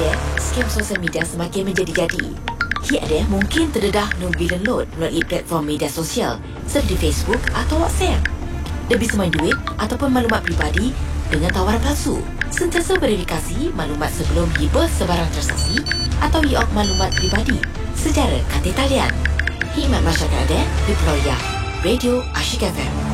adik, skam sosial media semakin menjadi-jadi. Adik mungkin terdedah bila load melalui platform media sosial seperti Facebook atau WhatsApp. Lebih semain duit ataupun maklumat peribadi dengan tawaran palsu. Sentiasa verifikasi maklumat sebelum hibah sebarang transaksi atau yiok maklumat peribadi secara kata talian. Hikmat masyarakat adik di Pulau Ya, Radio Asyik FM.